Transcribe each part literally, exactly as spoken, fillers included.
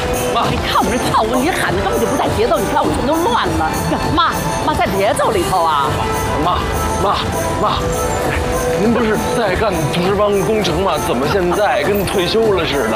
妈， 你看我们这跳舞，你喊的根本就不在节奏，你看我全都乱了。妈，妈在节奏里头啊。 妈，妈，妈，您不是在干图书班工程吗？怎么现在跟退休了似的？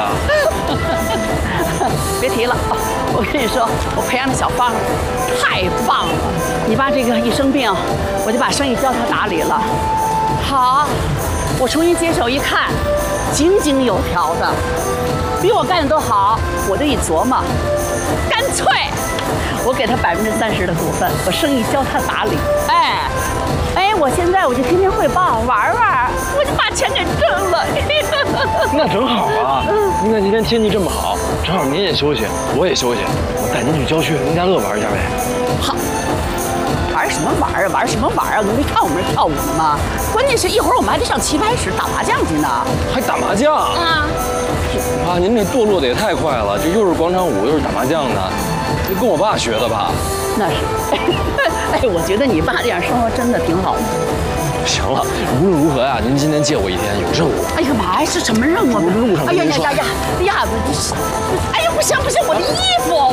别提了，我跟你说，我培养的小芳太棒了。你爸这个一生病，我就把生意交他打理了。好，我重新接手一看，井井有条的，比我干的都好。我就一琢磨，干脆我给他百分之三十的股份，我生意交他打理。哎，哎，我现在我就天天汇报玩玩，我就把钱给挣了。 那正好啊！您看今天天气这么好，正好您也休息，我也休息，我带您去郊区农家乐玩一下呗。 好，玩什么玩啊？玩什么玩啊？你没看我们这跳舞吗？关键是一会儿我们还得上棋牌室打麻将去呢。 还打麻将啊！ 啊，您这堕落的也太快了，这又是广场舞，又是打麻将的，这跟我爸学的吧？ 那是。哎，我觉得你爸这样生活真的挺好的。 行了，无论如何呀、啊，您今天借我一天，有任务。 哎呀妈呀，是什么任务？ 路上哎呀呀呀呀呀！哎呀，哎呀，不行不行，我的衣服。